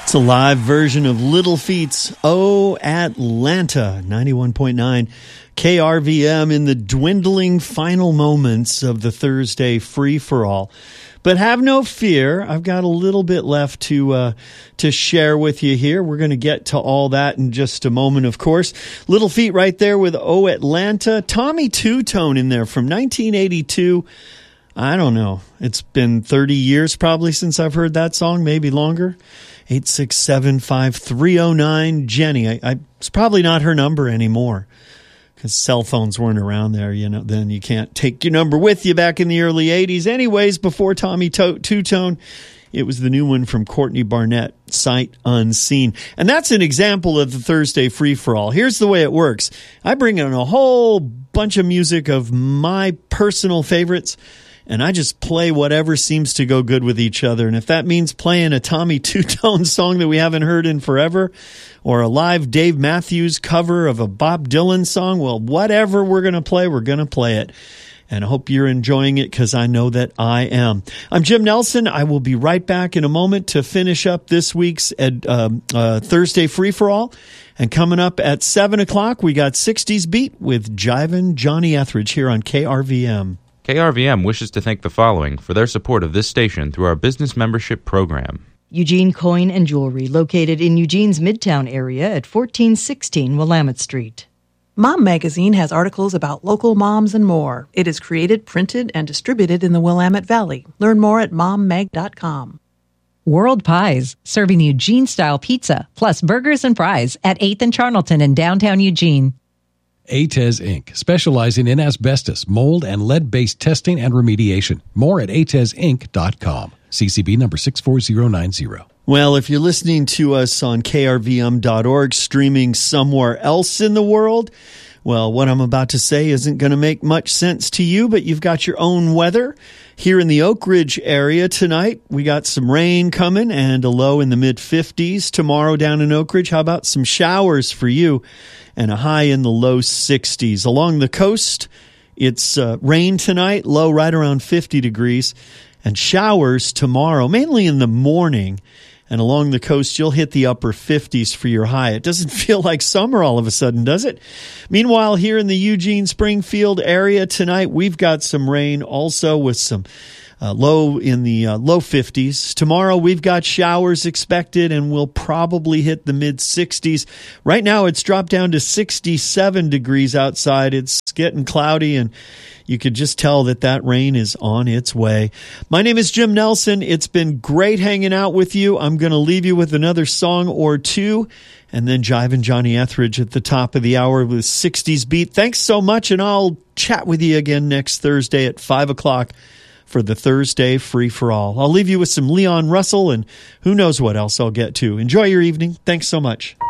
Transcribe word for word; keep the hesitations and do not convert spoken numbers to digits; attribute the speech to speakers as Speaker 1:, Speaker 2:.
Speaker 1: It's a live version of Little Feat's Oh Atlanta, ninety-one point nine K R V M in the dwindling final moments of the Thursday free-for-all. But have no fear, I've got a little bit left to uh, to share with you here. We're going to get to all that in just a moment, of course. Little Feat right there with Oh Atlanta. Tommy Two-Tone in there from nineteen eighty-two. I don't know. It's been thirty years probably since I've heard that song, maybe longer. eight six seven, five three oh nine, Jenny. I, I, it's probably not her number anymore because cell phones weren't around there. You know, then you can't take your number with you back in the early eighties. Anyways, before Tommy to- Two-Tone, it was the new one from Courtney Barnett, Sight Unseen. And that's an example of the Thursday free-for-all. Here's the way it works. I bring in a whole bunch of music of my personal favorites, and I just play whatever seems to go good with each other. And if that means playing a Tommy Two-Tone song that we haven't heard in forever, or a live Dave Matthews cover of a Bob Dylan song, well, whatever we're going to play, we're going to play it. And I hope you're enjoying it because I know that I am. I'm Jim Nelson. I will be right back in a moment to finish up this week's ed, uh, uh, Thursday free-for-all. And coming up at seven o'clock, we got sixties Beat with Jivin' Johnny Etheridge here on K R V M.
Speaker 2: K R V M wishes to thank the following for their support of this station through our business membership program.
Speaker 3: Eugene Coin and Jewelry, located in Eugene's Midtown area at fourteen sixteen Willamette Street.
Speaker 4: Mom Magazine has articles about local moms and more. It is created, printed, and distributed in the Willamette Valley. Learn more at mom mag dot com.
Speaker 5: World Pies, serving Eugene-style pizza, plus burgers and fries at eighth and Charnelton in downtown Eugene.
Speaker 6: A T E S Incorporated, specializing in asbestos, mold, and lead-based testing and remediation. More at A T E S inc dot com. C C B number six four zero nine zero.
Speaker 1: Well, if you're listening to us on K R V M dot org, streaming somewhere else in the world, well, what I'm about to say isn't going to make much sense to you, but you've got your own weather. Here in the Oak Ridge area tonight, we got some rain coming and a low in the mid-fifties. Tomorrow down in Oak Ridge, how about some showers for you and a high in the low sixties. Along the coast, it's uh, rain tonight, low right around fifty degrees, and showers tomorrow, mainly in the morning. And along the coast, you'll hit the upper fifties for your high. It doesn't feel like summer all of a sudden, does it? Meanwhile, here in the Eugene-Springfield area tonight, we've got some rain also with some uh, low in the uh, low fifties. Tomorrow, we've got showers expected, and we'll probably hit the mid-sixties. Right now, it's dropped down to sixty-seven degrees outside. It's getting cloudy, and you could just tell that that rain is on its way. My name is Jim Nelson. It's been great hanging out with you. I'm going to leave you with another song or two, and then Jivin' Johnny Etheridge at the top of the hour with sixties Beat. Thanks so much, and I'll chat with you again next Thursday at five o'clock for the Thursday Free-for-All. I'll leave you with some Leon Russell, and who knows what else I'll get to. Enjoy your evening. Thanks so much.